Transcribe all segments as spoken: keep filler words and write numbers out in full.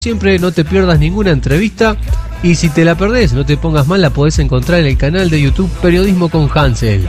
Siempre no te pierdas ninguna entrevista y si te la perdés, no te pongas mal, la podés encontrar en el canal de YouTube Periodismo con Hansel.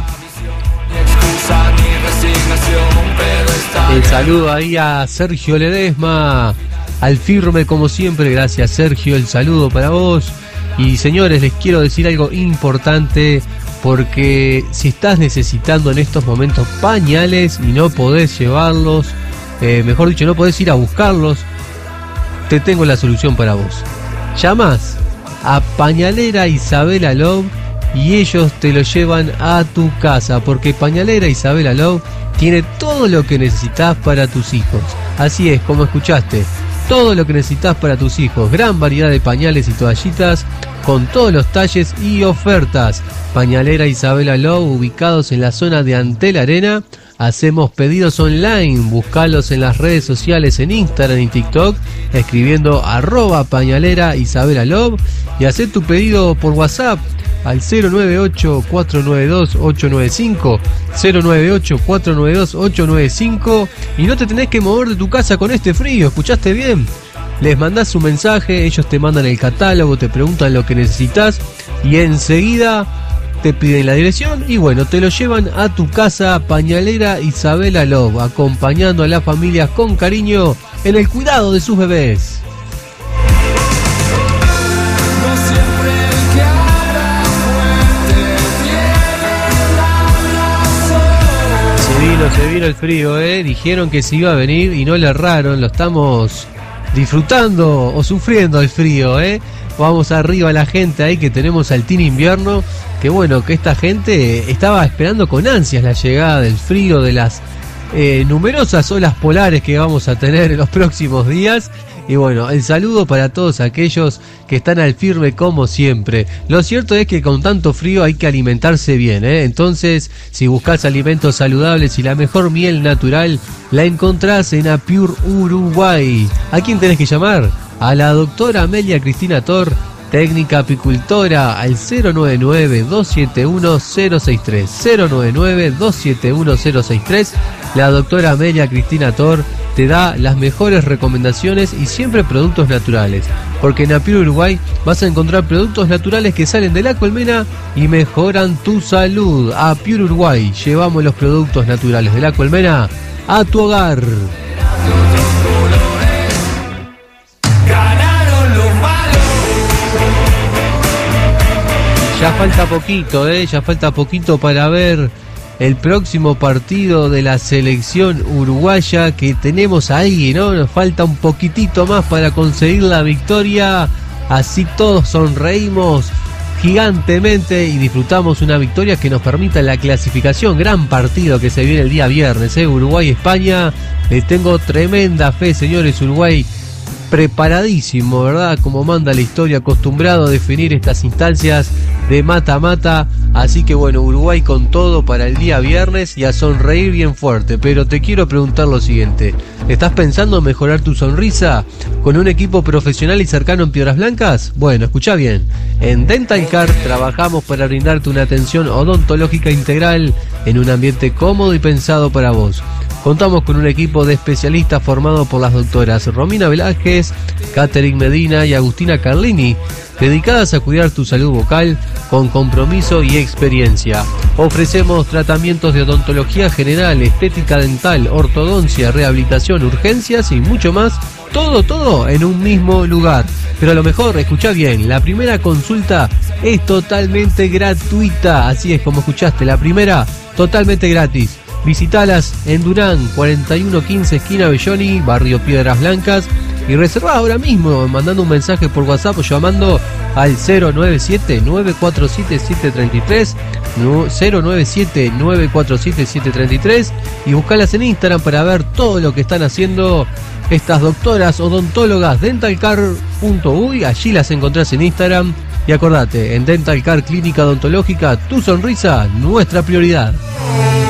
El saludo ahí a Sergio Ledesma, al firme como siempre, gracias Sergio, el saludo para vos. Y señores, les quiero decir algo importante, porque si estás necesitando en estos momentos pañales y no podés llevarlos, eh, mejor dicho, no podés ir a buscarlos, te tengo la solución para vos. Llamás a Pañalera Isabela Love y ellos te lo llevan a tu casa, porque Pañalera Isabela Love tiene todo lo que necesitas para tus hijos. Así es, como escuchaste, todo lo que necesitas para tus hijos. Gran variedad de pañales y toallitas con todos los talles y ofertas. Pañalera Isabela Love, ubicados en la zona de Antel Arena. Hacemos pedidos online, buscalos en las redes sociales, en Instagram y TikTok, escribiendo arroba pañalera Isabela Love, y hacé tu pedido por WhatsApp al cero nueve ocho, cuatro nueve dos, ocho nueve cinco, cero nueve ocho, cuatro nueve dos, ocho nueve cinco, y no te tenés que mover de tu casa con este frío, ¿escuchaste bien? Les mandás un mensaje, ellos te mandan el catálogo, te preguntan lo que necesitas y enseguida te piden la dirección y bueno, te lo llevan a tu casa. Pañalera Isabela Love, acompañando a las familias con cariño en el cuidado de sus bebés. Se vino, se vino el frío, eh. Dijeron que se iba a venir y no le erraron, lo estamos disfrutando o sufriendo el frío, eh. Vamos arriba a la gente ahí que tenemos al Team Invierno, que bueno, que esta gente estaba esperando con ansias la llegada del frío, de las eh, numerosas olas polares que vamos a tener en los próximos días. Y bueno, el saludo para todos aquellos que están al firme como siempre. Lo cierto es que con tanto frío hay que alimentarse bien, ¿eh? Entonces, si buscas alimentos saludables y la mejor miel natural, la encontrás en Apure Uruguay. ¿A quién tenés que llamar? A la doctora Amelia Cristina Tor, técnica apicultora, al cero nueve nueve, dos siete uno, cero seis tres, cero nueve nueve, dos siete uno, cero seis tres. La doctora Amelia Cristina Tor te da las mejores recomendaciones y siempre productos naturales, porque en Apure Uruguay vas a encontrar productos naturales que salen de la colmena y mejoran tu salud. Apure Uruguay, llevamos los productos naturales de la colmena a tu hogar. Ya falta poquito, eh, ya falta poquito para ver el próximo partido de la selección uruguaya que tenemos ahí, ¿no? Nos falta un poquitito más para conseguir la victoria, así todos sonreímos gigantemente y disfrutamos una victoria que nos permita la clasificación. Gran partido que se viene el día viernes, ¿eh? Uruguay-España, les tengo tremenda fe, señores. Uruguay preparadísimo, ¿verdad? Como manda la historia, acostumbrado a definir estas instancias de mata-mata. Así que bueno, Uruguay con todo para el día viernes y a sonreír bien fuerte. Pero te quiero preguntar lo siguiente: ¿estás pensando en mejorar tu sonrisa con un equipo profesional y cercano en Piedras Blancas? Bueno, escucha bien. En Dental Care trabajamos para brindarte una atención odontológica integral en un ambiente cómodo y pensado para vos. Contamos con un equipo de especialistas formado por las doctoras Romina Velázquez, Catherine Medina y Agustina Carlini, dedicadas a cuidar tu salud vocal con compromiso y experiencia. Ofrecemos tratamientos de odontología general, estética dental, ortodoncia, rehabilitación, urgencias y mucho más. Todo, todo en un mismo lugar. Pero a lo mejor, escuchá bien, la primera consulta es totalmente gratuita. Así es como escuchaste, la primera totalmente gratis. Visitalas en Durán, cuarenta y uno quince, esquina Belloni, barrio Piedras Blancas, y reservá ahora mismo mandando un mensaje por WhatsApp o llamando al cero nueve siete, nueve cuatro siete, siete tres tres, cero nueve siete, nueve cuatro siete, siete tres tres, y buscalas en Instagram para ver todo lo que están haciendo estas doctoras odontólogas. dentalcare punto uy, allí las encontrás en Instagram. Y acordate, en Dental Care Clínica Odontológica, tu sonrisa, nuestra prioridad.